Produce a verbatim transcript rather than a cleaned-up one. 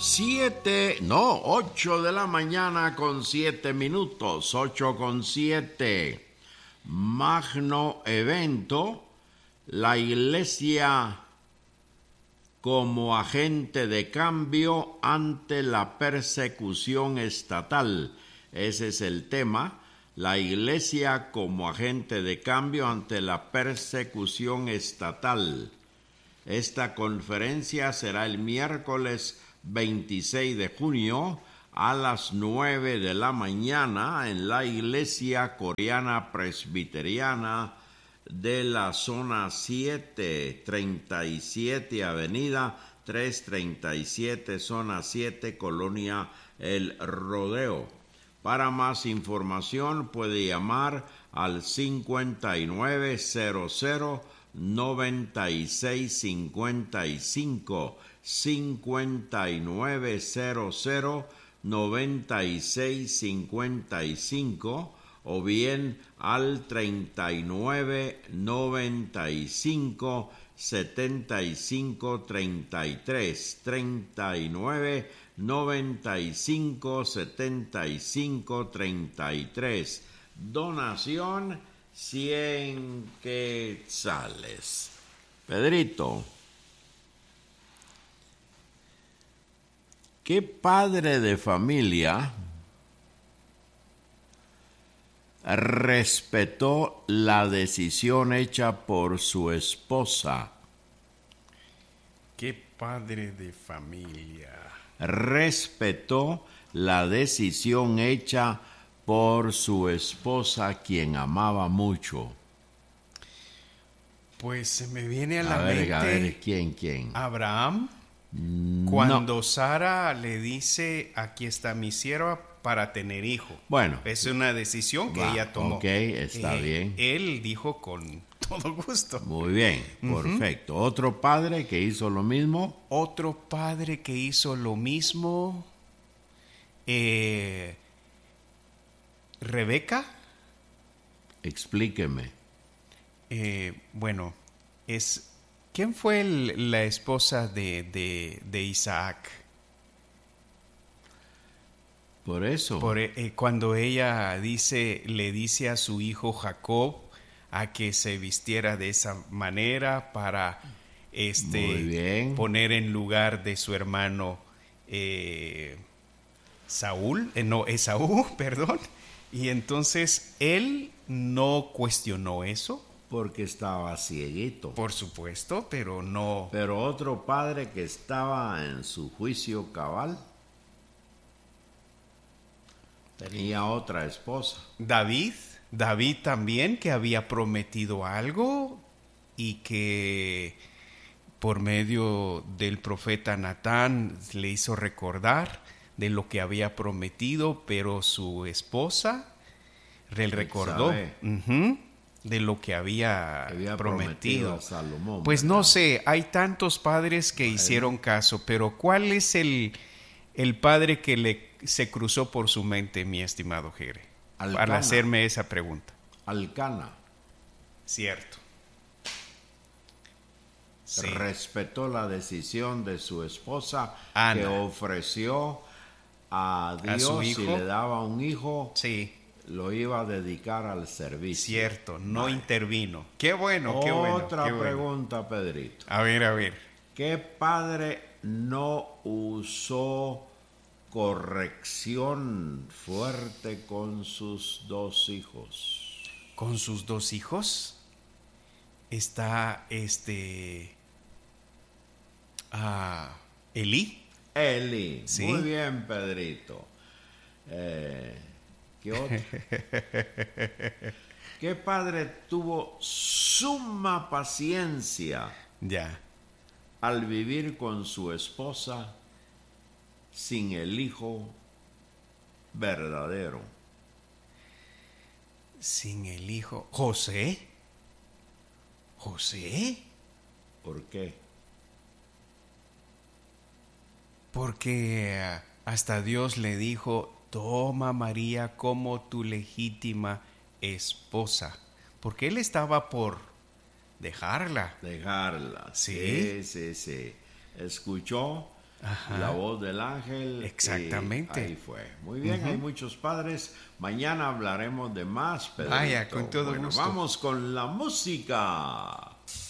Siete, no, ocho de la mañana con siete minutos, ocho con siete. Magno evento, la Iglesia como agente de cambio ante la persecución estatal. Ese es el tema, la Iglesia como agente de cambio ante la persecución estatal. Esta conferencia será el miércoles veintiséis de junio a las nueve de la mañana en la Iglesia Coreana Presbiteriana de la zona siete treinta y siete Avenida trescientos treinta y siete, zona siete, Colonia El Rodeo. Para más información puede llamar al cincuenta y nueve cero cero noventa y seis cincuenta y cinco, cincuenta y nueve cero cero noventa y seis cincuenta y cinco, o bien al treinta y nueve noventa y cinco setenta y cinco treinta y tres, treinta y nueve noventa y cinco setenta y cinco treinta y tres. Donación cien quetzales. Pedrito, ¿qué padre de familia respetó la decisión hecha por su esposa? ¿Qué padre de familia respetó la decisión hecha por su esposa, quien amaba mucho? Pues se me viene a, a la ver, mente. A ver, ¿quién, quién? Abraham. No. Cuando Sara le dice, aquí está mi sierva para tener hijo. Bueno. Es una decisión que va, ella tomó. Ok, está eh, bien. Él dijo con todo gusto. Muy bien, perfecto. Uh-huh. ¿Otro padre que hizo lo mismo? Otro padre que hizo lo mismo. Eh, Rebeca. Explíqueme. Eh, bueno, es... ¿Quién fue el, la esposa de, de, de Isaac? Por eso. Por, eh, cuando ella dice, le dice a su hijo Jacob a que se vistiera de esa manera para este, poner en lugar de su hermano eh, Saúl, eh, no, Esaú, perdón. Y entonces él no cuestionó eso. Porque estaba cieguito. Por supuesto, pero no... Pero otro padre que estaba en su juicio cabal tenía otra esposa. David, David también, que había prometido algo y que por medio del profeta Natán le hizo recordar de lo que había prometido, pero su esposa le recordó. Uh-huh. De lo que había, había prometido, prometido a Salomón. Pues ¿verdad? No sé, hay tantos padres que bueno. hicieron caso, pero ¿cuál es el, el padre que le, se cruzó por su mente, mi estimado Jere? Alcana. Para hacerme esa pregunta. Alcana. Cierto. Sí. Respetó la decisión de su esposa, Ana, que ofreció a Dios, ¿a su hijo? Si le daba un hijo. Sí. Lo iba a dedicar al servicio. Cierto, no vale. intervino. Qué bueno, Otra qué bueno. Otra qué pregunta, bueno. Pedrito. A ver, a ver. ¿Qué padre no usó corrección fuerte con sus dos hijos? ¿Con sus dos hijos? Está este... Ah, Elí. Elí. ¿Sí? Muy bien, Pedrito. Eh... ¿Qué otro? ¿Qué padre tuvo suma paciencia ya. al vivir con su esposa sin el hijo verdadero? Sin el hijo. ¿José? ¿José? ¿Por qué? Porque hasta Dios le dijo: toma María como tu legítima esposa, porque él estaba por dejarla. Dejarla, sí, sí, sí. sí. Escuchó Ajá. La voz del ángel. Exactamente. Ahí fue. Muy bien, uh-huh. Hay muchos padres. Mañana hablaremos de más, Pedrito. Vaya, con todo bueno, gusto. Vamos con la música.